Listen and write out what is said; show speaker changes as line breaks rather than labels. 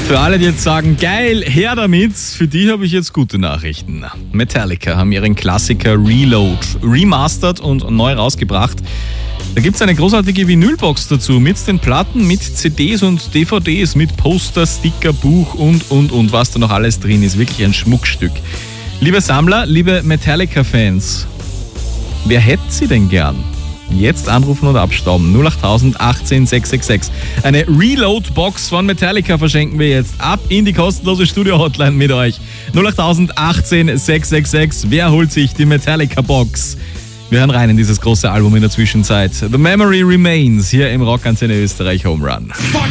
Für alle, die jetzt sagen, geil, her damit, für die habe ich jetzt gute Nachrichten. Metallica haben ihren Klassiker Reload remastert und neu rausgebracht. Da gibt es eine großartige Vinylbox dazu mit den Platten, mit CDs und DVDs, mit Poster, Sticker, Buch und was da noch alles drin ist. Wirklich ein Schmuckstück. Liebe Sammler, liebe Metallica-Fans, wer hätte sie denn gern? Jetzt anrufen oder abstauben. 08000 18 666. Eine Reload-Box von Metallica verschenken wir jetzt. Ab in die kostenlose Studio-Hotline mit euch. 08000 18 666. Wer holt sich die Metallica-Box? Wir hören rein in dieses große Album in der Zwischenzeit. The Memory Remains hier im Rockantenne Österreich Home Run.